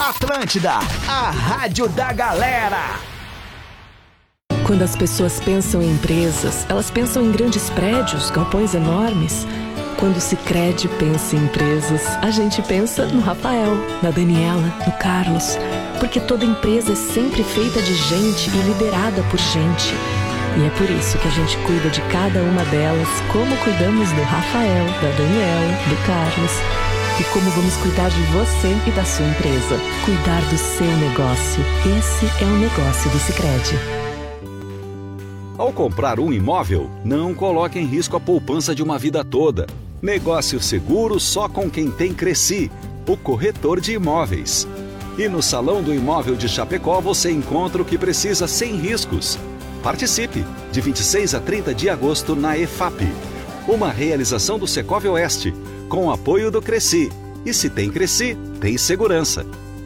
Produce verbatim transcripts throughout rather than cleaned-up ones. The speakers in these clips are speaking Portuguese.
Atlântida, a rádio da galera. Quando as pessoas pensam em empresas, elas pensam em grandes prédios, galpões enormes. Quando o Sicredi pensa em empresas, a gente pensa no Rafael, na Daniela, no Carlos. Porque toda empresa é sempre feita de gente e liderada por gente. E é por isso que a gente cuida de cada uma delas, como cuidamos do Rafael, da Daniela, do Carlos. E como vamos cuidar de você e da sua empresa. Cuidar do seu negócio. Esse é o negócio do Sicredi. Ao comprar um imóvel, não coloque em risco a poupança de uma vida toda. Negócio seguro só com quem tem Cresci, o corretor de imóveis. E no Salão do Imóvel de Chapecó você encontra o que precisa sem riscos. Participe, de vinte e seis a trinta de agosto na E F A P. Uma realização do Secov Oeste, com o apoio do Cresci. E se tem Cresci, tem segurança.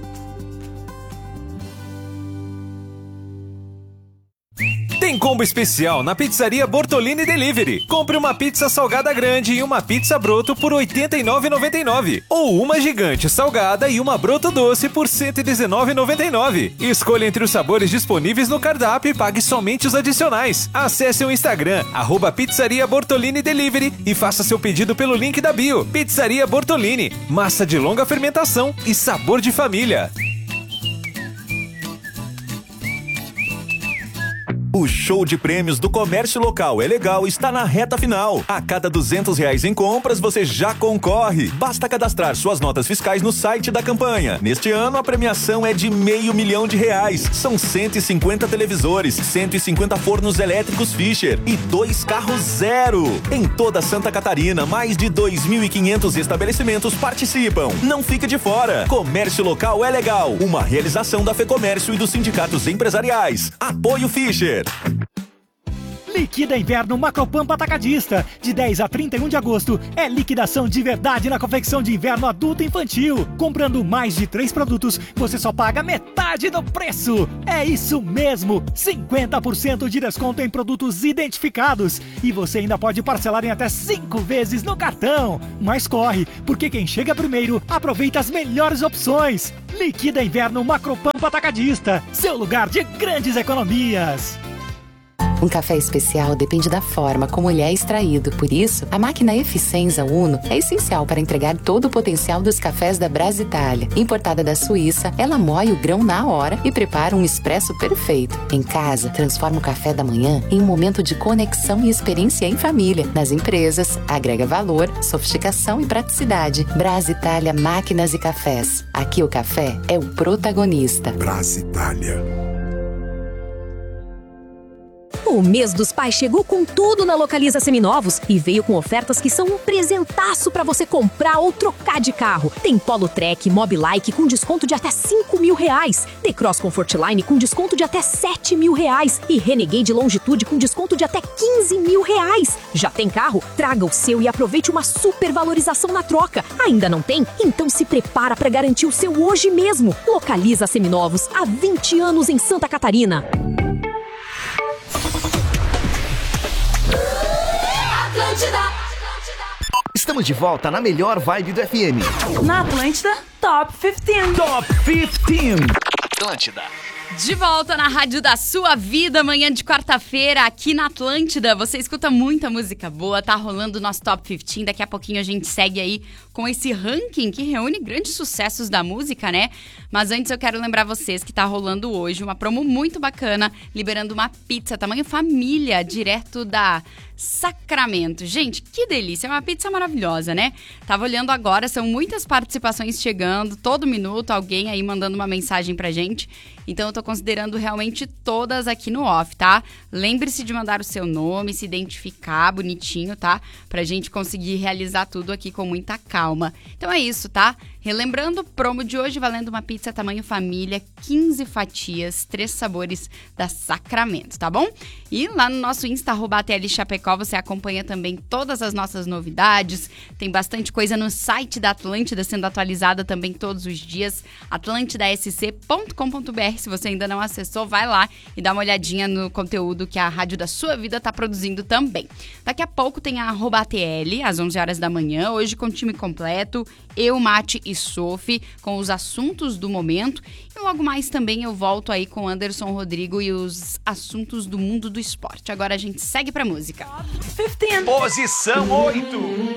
Tem combo especial na Pizzaria Bortolini Delivery. Compre uma pizza salgada grande e uma pizza broto por oitenta e nove reais e noventa e nove centavos. Ou uma gigante salgada e uma broto doce por cento e dezenove reais e noventa e nove centavos. Escolha entre os sabores disponíveis no cardápio e pague somente os adicionais. Acesse o Instagram, arroba Pizzaria Bortolini Delivery e faça seu pedido pelo link da bio. Pizzaria Bortolini, massa de longa fermentação e sabor de família. O show de prêmios do Comércio Local é Legal está na reta final. A cada duzentos reais em compras, você já concorre. Basta cadastrar suas notas fiscais no site da campanha. Neste ano, a premiação é de meio milhão de reais. São cento e cinquenta televisores, cento e cinquenta fornos elétricos Fischer e dois carros zero. Em toda Santa Catarina, mais de dois mil e quinhentos estabelecimentos participam. Não fique de fora. Comércio Local é Legal. Uma realização da FEComércio e dos sindicatos empresariais. Apoio Fischer. Liquida Inverno Macropampa Atacadista. De dez a trinta e um de agosto é liquidação de verdade na confecção de inverno adulto e infantil. Comprando mais de três produtos, você só paga metade do preço. É isso mesmo, cinquenta por cento de desconto em produtos identificados. E você ainda pode parcelar em até cinco vezes no cartão. Mas corre, porque quem chega primeiro aproveita as melhores opções. Liquida Inverno Macropampa Atacadista. Seu lugar de grandes economias. Um café especial depende da forma como ele é extraído. Por isso, a máquina Eficienza Uno é essencial para entregar todo o potencial dos cafés da Brasitália. Importada da Suíça, ela moe o grão na hora e prepara um expresso perfeito. Em casa, transforma o café da manhã em um momento de conexão e experiência em família. Nas empresas, agrega valor, sofisticação e praticidade. Brasitália Máquinas e Cafés. Aqui o café é o protagonista. Brasitália. O mês dos pais chegou com tudo na Localiza Seminovos e veio com ofertas que são um presentaço para você comprar ou trocar de carro. Tem Polo Trek, Mobilike com desconto de até cinco mil reais. T-Cross Comfortline com desconto de até sete mil reais. E Renegade Longitude com desconto de até quinze mil reais. Já tem carro? Traga o seu e aproveite uma super valorização na troca. Ainda não tem? Então se prepara para garantir o seu hoje mesmo. Localiza Seminovos, há vinte anos em Santa Catarina. Estamos de volta na melhor vibe do F M. Na Atlântida, Top quinze. Top quinze. Atlântida. De volta na rádio da sua vida, manhã de quarta-feira, aqui na Atlântida. Você escuta muita música boa, tá rolando o nosso Top quinze. Daqui a pouquinho a gente segue aí com esse ranking que reúne grandes sucessos da música, né? Mas antes eu quero lembrar vocês que tá rolando hoje uma promo muito bacana, liberando uma pizza tamanho família, direto da Sacramento. Gente, que delícia, é uma pizza maravilhosa, né? Tava olhando agora, são muitas participações chegando, todo minuto alguém aí mandando uma mensagem pra gente. Então eu tô considerando realmente todas aqui no off, tá? Lembre-se de mandar o seu nome, se identificar bonitinho, tá? Pra gente conseguir realizar tudo aqui com muita calma. Então é isso, tá? Relembrando, promo de hoje valendo uma pizza tamanho família, quinze fatias, três sabores da Sacramento, tá bom? E lá no nosso Insta, arroba A T L Chapecó, você acompanha também todas as nossas novidades. Tem bastante coisa no site da Atlântida sendo atualizada também todos os dias, atlântida s c ponto com ponto b r. Se você ainda não acessou, vai lá e dá uma olhadinha no conteúdo que a Rádio da Sua Vida tá produzindo também. Daqui a pouco tem a arroba A T L, às onze horas da manhã, hoje com time completo, eu, Mate e Sophie com os assuntos do momento. E logo mais também eu volto aí com Anderson Rodrigo e os assuntos do mundo do esporte. Agora a gente segue pra música. Posição oito.